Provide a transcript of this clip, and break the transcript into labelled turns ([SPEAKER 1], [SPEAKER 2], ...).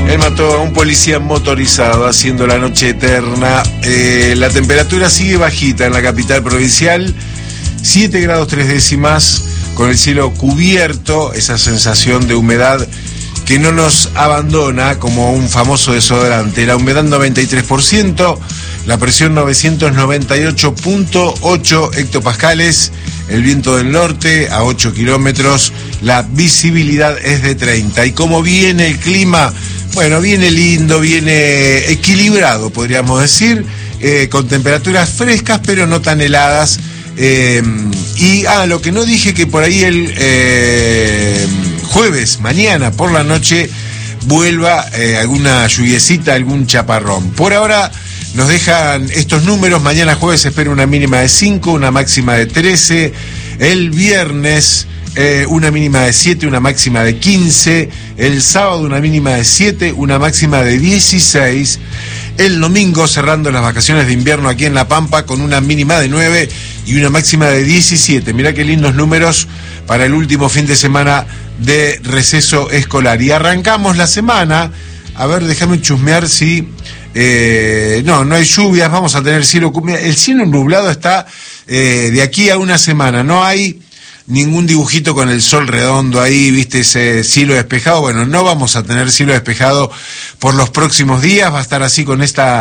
[SPEAKER 1] Él mató a un policía motorizado haciendo la noche eterna. La temperatura sigue bajita en la capital provincial, 7 grados 3 décimas, con el cielo cubierto, esa sensación de humedad que no nos abandona como un famoso desodorante. La humedad 93%, la presión 998.8 hectopascales, el viento del norte a 8 kilómetros, la visibilidad es de 30. ¿Y cómo viene el clima? Bueno, viene lindo, viene equilibrado, podríamos decir, con temperaturas frescas pero no tan heladas. Lo que no dije, que por ahí el jueves, mañana por la noche, vuelva alguna lluviecita, algún chaparrón. Por ahora nos dejan estos números. Mañana jueves se espera una mínima de 5, una máxima de 13. El viernes una mínima de 7, una máxima de 15. El sábado una mínima de 7, una máxima de 16. El domingo, cerrando las vacaciones de invierno aquí en La Pampa, con una mínima de 9 y una máxima de 17. Mirá qué lindos números para el último fin de semana de receso escolar. Y arrancamos la semana, a ver, déjame chusmear si... no hay lluvias, vamos a tener cielo... El cielo nublado está de aquí a una semana, no hay ningún dibujito con el sol redondo ahí, viste, ese cielo despejado. Bueno, no vamos a tener cielo despejado por los próximos días, va a estar así con esta